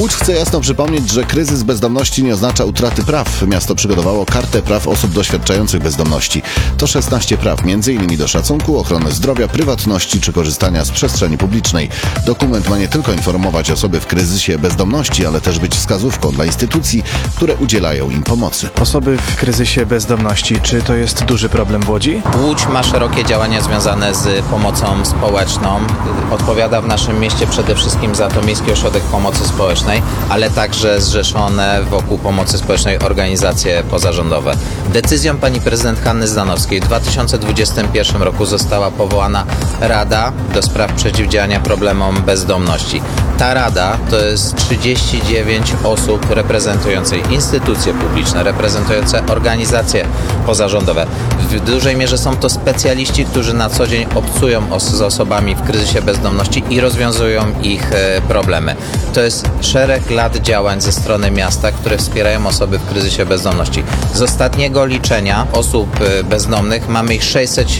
Łódź chce jasno przypomnieć, że kryzys bezdomności nie oznacza utraty praw. Miasto przygotowało kartę praw osób doświadczających bezdomności. To 16 praw, m.in. do szacunku, ochrony zdrowia, prywatności czy korzystania z przestrzeni publicznej. Dokument ma nie tylko informować osoby w kryzysie bezdomności, ale też być wskazówką dla instytucji, które udzielają im pomocy. Osoby w kryzysie bezdomności, czy to jest duży problem w Łodzi? Łódź ma szerokie działania związane z pomocą społeczną. Odpowiada w naszym mieście przede wszystkim za to Miejski Ośrodek Pomocy Społecznej, ale także zrzeszone wokół pomocy społecznej organizacje pozarządowe. Decyzją pani prezydent Hanny Zdanowskiej w 2021 roku została powołana Rada do spraw przeciwdziałania problemom bezdomności. Ta rada to jest 39 osób reprezentujących instytucje publiczne, reprezentujące organizacje pozarządowe. W dużej mierze są to specjaliści, którzy na co dzień obcują z osobami w kryzysie bezdomności i rozwiązują ich problemy. To jest szereg lat działań ze strony miasta, które wspierają osoby w kryzysie bezdomności. Z ostatniego liczenia osób bezdomnych mamy ich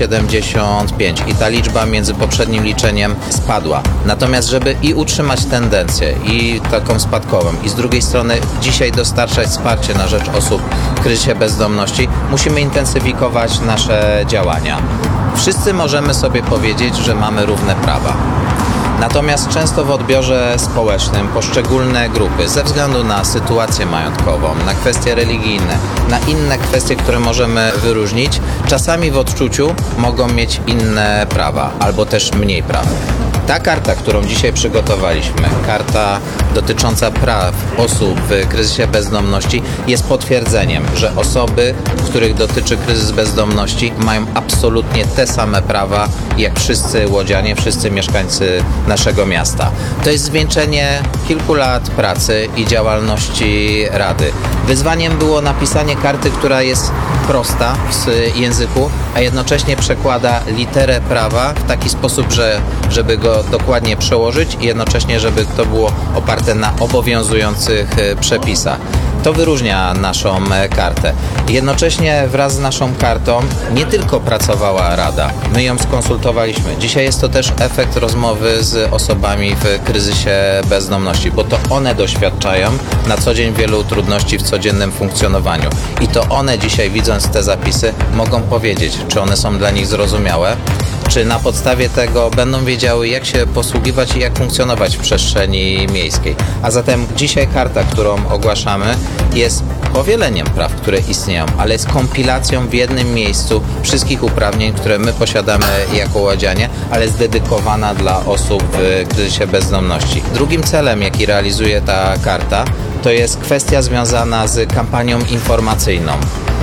675 i ta liczba między poprzednim liczeniem spadła. Natomiast żeby i utrzymać tendencję i taką spadkową i z drugiej strony dzisiaj dostarczać wsparcie na rzecz osób w kryzysie bezdomności, musimy intensyfikować nasze działania. Wszyscy możemy sobie powiedzieć, że mamy równe prawa. Natomiast często w odbiorze społecznym poszczególne grupy ze względu na sytuację majątkową, na kwestie religijne, na inne kwestie, które możemy wyróżnić, czasami w odczuciu mogą mieć inne prawa albo też mniej praw. Ta karta, którą dzisiaj przygotowaliśmy, karta dotycząca praw osób w kryzysie bezdomności, jest potwierdzeniem, że osoby, których dotyczy kryzys bezdomności, mają absolutnie te same prawa jak wszyscy łodzianie, wszyscy mieszkańcy naszego miasta. To jest zwieńczenie kilku lat pracy i działalności Rady. Wyzwaniem było napisanie karty, która jest prosta w języku, a jednocześnie przekłada literę prawa w taki sposób, żeby go dokładnie przełożyć i jednocześnie, żeby to było oparte na obowiązujących przepisach. To wyróżnia naszą kartę. Jednocześnie wraz z naszą kartą nie tylko pracowała Rada, my ją skonsultowaliśmy. Dzisiaj jest to też efekt rozmowy z osobami w kryzysie bezdomności, bo to one doświadczają na co dzień wielu trudności w codziennym funkcjonowaniu. I to one dzisiaj, widząc te zapisy, mogą powiedzieć, czy one są dla nich zrozumiałe, czy na podstawie tego będą wiedziały, jak się posługiwać i jak funkcjonować w przestrzeni miejskiej. A zatem dzisiaj karta, którą ogłaszamy, jest powieleniem praw, które istnieją, ale jest kompilacją w jednym miejscu wszystkich uprawnień, które my posiadamy jako łodzianie, ale jest dedykowana dla osób w kryzysie bezdomności. Drugim celem, jaki realizuje ta karta, to jest kwestia związana z kampanią informacyjną.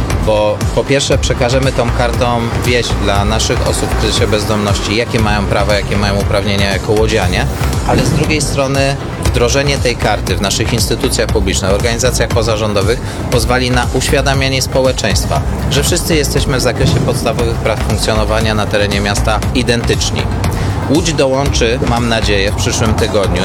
Bo po pierwsze przekażemy tą kartą wieść dla naszych osób w kryzysie bezdomności, jakie mają prawa, jakie mają uprawnienia jako łodzianie, ale z drugiej strony wdrożenie tej karty w naszych instytucjach publicznych, organizacjach pozarządowych pozwoli na uświadamianie społeczeństwa, że wszyscy jesteśmy w zakresie podstawowych praw funkcjonowania na terenie miasta identyczni. Łódź dołączy, mam nadzieję, w przyszłym tygodniu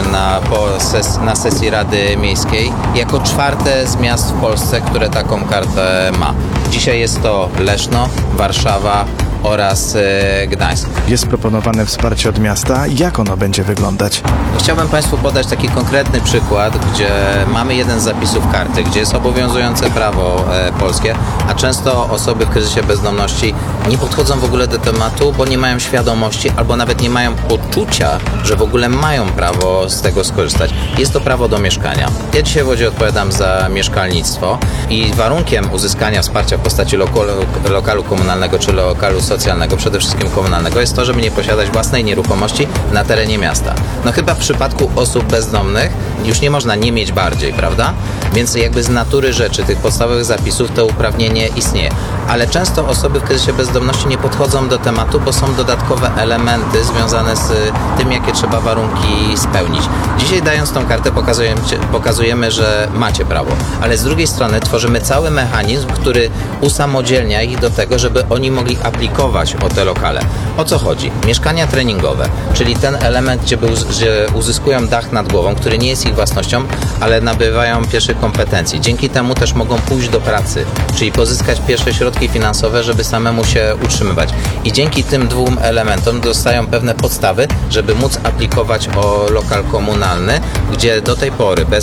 na sesji Rady Miejskiej jako czwarte z miast w Polsce, które taką kartę ma. Dzisiaj jest to Leszno, Warszawa oraz Gdańsk. Jest proponowane wsparcie od miasta. Jak ono będzie wyglądać? Chciałbym Państwu podać taki konkretny przykład, gdzie mamy jeden z zapisów karty, gdzie jest obowiązujące prawo polskie, a często osoby w kryzysie bezdomności nie podchodzą w ogóle do tematu, bo nie mają świadomości albo nawet nie mają poczucia, że w ogóle mają prawo z tego skorzystać. Jest to prawo do mieszkania. Ja dzisiaj w Łodzi odpowiadam za mieszkalnictwo i warunkiem uzyskania wsparcia w postaci lokalu komunalnego czy lokalu socjalnego, przede wszystkim komunalnego, jest to, żeby nie posiadać własnej nieruchomości na terenie miasta. No chyba w przypadku osób bezdomnych już nie można nie mieć bardziej, prawda? Więc jakby z natury rzeczy, tych podstawowych zapisów, to uprawnienie istnieje. Ale często osoby w kryzysie bezdomności nie podchodzą do tematu, bo są dodatkowe elementy związane z tym, jakie trzeba warunki spełnić. Dzisiaj dając tą kartę pokazujemy, że macie prawo, ale z drugiej strony tworzymy cały mechanizm, który usamodzielnia ich do tego, żeby oni mogli aplikować o te lokale. O co chodzi? Mieszkania treningowe, czyli ten element, gdzie uzyskują dach nad głową, który nie jest ich własnością, ale nabywają pierwszych kompetencji. Dzięki temu też mogą pójść do pracy, czyli pozyskać pierwsze środki finansowe, żeby samemu się utrzymywać. I dzięki tym dwóm elementom dostają pewne podstawy, żeby móc aplikować o lokal komunalny, gdzie do tej pory bez